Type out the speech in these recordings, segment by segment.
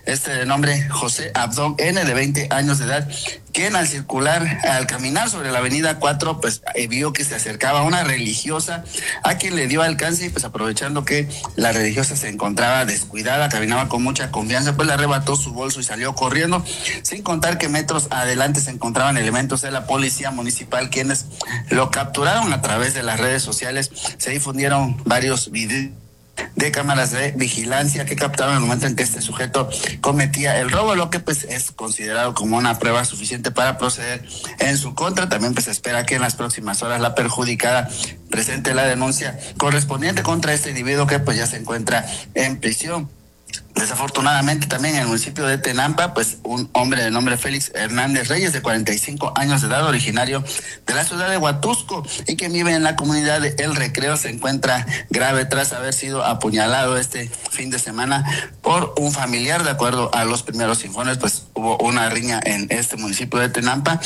de nombre José Abdón N, de 20 años de edad, quien al caminar sobre la avenida 4, pues vio que se acercaba una religiosa, a quien le dio alcance y pues aprovechando que la religiosa se encontraba descuidada, caminaba con mucha confianza, pues le arrebató su bolso y salió corriendo, sin contar que metros adelante se encontraban elementos de la policía municipal, quienes lo capturaron. A través de las redes sociales se difundieron varios videos de cámaras de vigilancia que captaron el momento en que este sujeto cometía el robo, lo que pues es considerado como una prueba suficiente para proceder en su contra. También pues se espera que en las próximas horas la perjudicada presente la denuncia correspondiente contra este individuo, que pues ya se encuentra en prisión. Desafortunadamente también en el municipio de Tenampa, pues un hombre de nombre Félix Hernández Reyes, de 45 años de edad, originario de la ciudad de Huatusco y que vive en la comunidad de El Recreo, se encuentra grave tras haber sido apuñalado este fin de semana por un familiar. De acuerdo a los primeros informes, pues hubo una riña en este municipio de Tenampa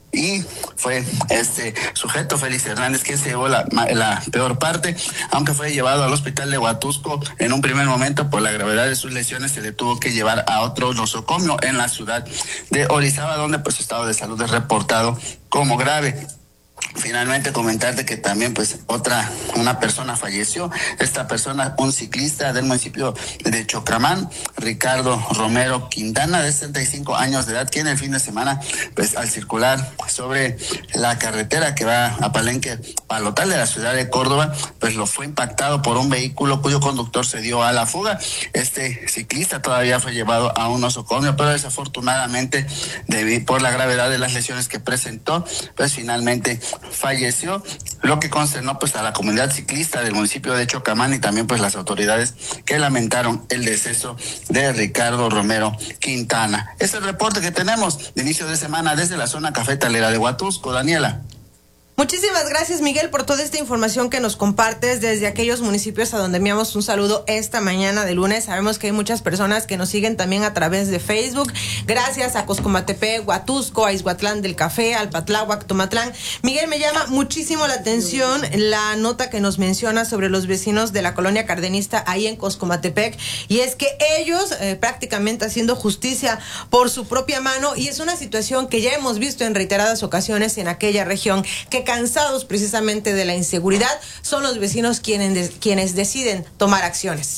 y fue este sujeto, Félix Hernández, quien se llevó la peor parte, aunque fue llevado al hospital de Huatusco. En un primer momento, por la gravedad de sus lesiones, se le tuvo que llevar a otro nosocomio en la ciudad de Orizaba, donde pues su estado de salud es reportado como grave. Finalmente comentarte que también pues una persona falleció. Esta persona, un ciclista del municipio de Chocamán, Ricardo Romero Quintana, de 65 años de edad, quien el fin de semana pues al circular sobre la carretera que va a Palenque Palotal de la ciudad de Córdoba, pues lo fue impactado por un vehículo cuyo conductor se dio a la fuga. Este ciclista todavía fue llevado a un nosocomio, pero desafortunadamente por la gravedad de las lesiones que presentó, pues finalmente falleció, lo que consternó pues a la comunidad ciclista del municipio de Chocamán y también pues las autoridades, que lamentaron el deceso de Ricardo Romero Quintana. Es el reporte que tenemos de inicio de semana desde la zona cafetalera de Huatusco. Daniela. Muchísimas gracias, Miguel, por toda esta información que nos compartes desde aquellos municipios a donde enviamos un saludo esta mañana de lunes. Sabemos que hay muchas personas que nos siguen también a través de Facebook. Gracias a Coscomatepec, Huatusco, a Izhuatlán del Café, al Patláhuac, Tomatlán. Miguel, me llama muchísimo la atención la nota que nos menciona sobre los vecinos de la colonia cardenista ahí en Coscomatepec, y es que ellos prácticamente haciendo justicia por su propia mano, y es una situación que ya hemos visto en reiteradas ocasiones en aquella región, que cansados precisamente de la inseguridad, son los vecinos quienes deciden tomar acciones.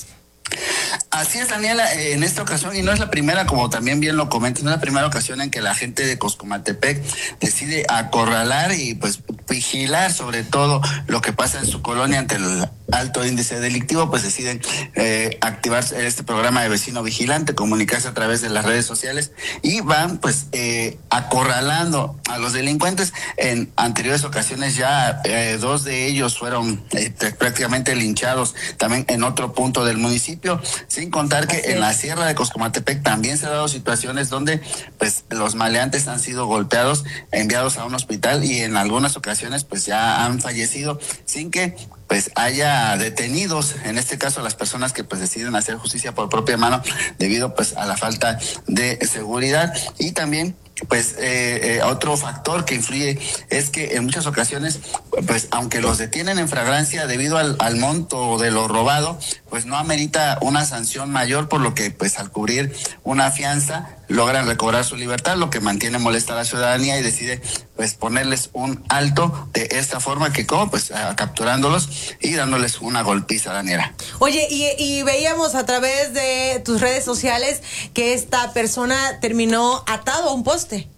Así es, Daniela, en esta ocasión, y no es la primera, como también bien lo comentas, no es la primera ocasión en que la gente de Coscomatepec decide acorralar y pues vigilar sobre todo lo que pasa en su colonia ante el alto índice delictivo, pues deciden activar este programa de vecino vigilante, comunicarse a través de las redes sociales y van pues acorralando a los delincuentes. En anteriores ocasiones ya 2 de ellos fueron prácticamente linchados también en otro punto del municipio, sin contar que en la sierra de Coscomatepec también se han dado situaciones donde pues los maleantes han sido golpeados, enviados a un hospital y en algunas ocasiones pues ya han fallecido sin que pues haya detenidos, en este caso las personas que pues deciden hacer justicia por propia mano debido pues a la falta de seguridad. Y también pues otro factor que influye es que en muchas ocasiones pues aunque los detienen en flagrancia debido al monto de lo robado, pues no amerita una sanción mayor, por lo que pues al cubrir una fianza logran recobrar su libertad, lo que mantiene molesta a la ciudadanía y decide pues ponerles un alto de esta forma, que como pues capturándolos y dándoles una golpiza, Daniela. Oye, y veíamos a través de tus redes sociales que esta persona terminó atado a un poste.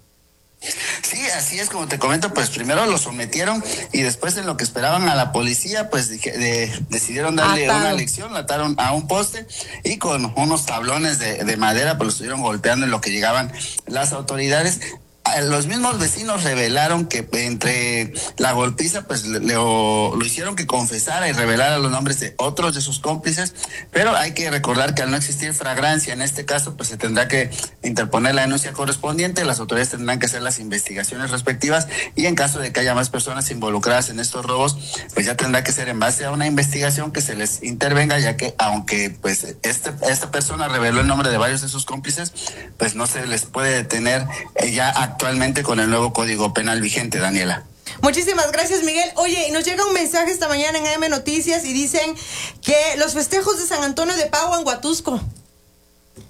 Sí, así es, como te comento, pues primero lo sometieron y después, en lo que esperaban a la policía, pues decidieron darle una lección, lo ataron a un poste y con unos tablones de madera pues lo estuvieron golpeando en lo que llegaban las autoridades. Los mismos vecinos revelaron que entre la golpiza pues lo hicieron que confesara y revelara los nombres de otros de sus cómplices, pero hay que recordar que al no existir flagrancia en este caso pues se tendrá que interponer la denuncia correspondiente, las autoridades tendrán que hacer las investigaciones respectivas y en caso de que haya más personas involucradas en estos robos pues ya tendrá que ser en base a una investigación que se les intervenga, ya que aunque pues esta persona reveló el nombre de varios de sus cómplices, pues no se les puede detener ya actualmente con el nuevo Código Penal vigente, Daniela. Muchísimas gracias, Miguel. Oye, y nos llega un mensaje esta mañana en AM Noticias y dicen que los festejos de San Antonio de Padua en Huatusco.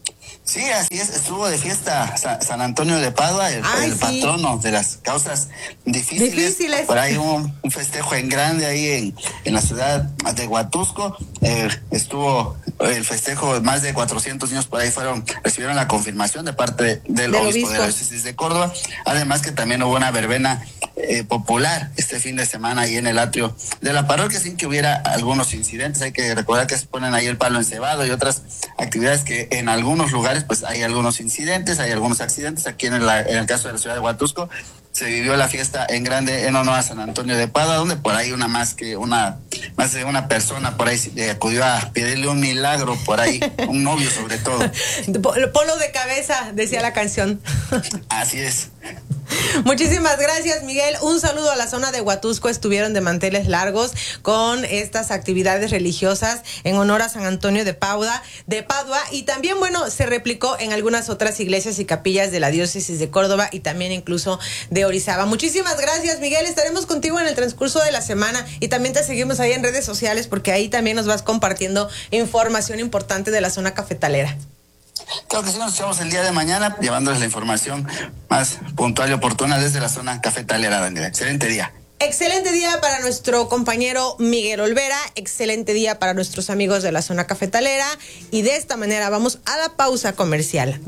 Sí, así es, estuvo de fiesta San Antonio de Padua, el sí, patrono de las causas difíciles. Por ahí un festejo en grande ahí en la ciudad de Huatusco. Estuvo el festejo, más de 400 niños por ahí recibieron la confirmación de parte del obispo de la diócesis de Córdoba. Además que también hubo una verbena popular este fin de semana ahí en el atrio de la parroquia, sin que hubiera algunos incidentes. Hay que recordar que se ponen ahí el palo encebado y otras actividades que en algunos lugares pues hay algunos incidentes, hay algunos accidentes. Aquí en el caso de la ciudad de Huatusco se vivió la fiesta en grande en honor a San Antonio de Padua, donde por ahí más de una persona por ahí acudió a pedirle un milagro por ahí, un novio sobre todo. Polo de cabeza, decía la canción. Así es. Muchísimas gracias, Miguel. Un saludo a la zona de Huatusco. Estuvieron de manteles largos con estas actividades religiosas en honor a San Antonio de Padua. Y también, bueno, se replicó en algunas otras iglesias y capillas de la diócesis de Córdoba y también incluso de Orizaba. Muchísimas gracias, Miguel. Estaremos contigo en el transcurso de la semana y también te seguimos ahí en redes sociales porque ahí también nos vas compartiendo información importante de la zona cafetalera. Claro que sí, nos echamos el día de mañana llevándoles la información más puntual y oportuna desde la zona cafetalera, Daniela. Excelente día. Excelente día para nuestro compañero Miguel Olvera, excelente día para nuestros amigos de la zona cafetalera y de esta manera vamos a la pausa comercial.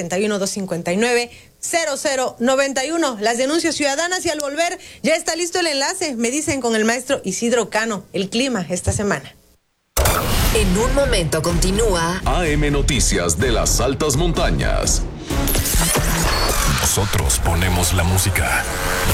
271-259-0091, las denuncias ciudadanas y al volver ya está listo el enlace, me dicen con el maestro Isidro Cano, el clima esta semana. En un momento continúa AM Noticias de las Altas Montañas. Nosotros ponemos la música.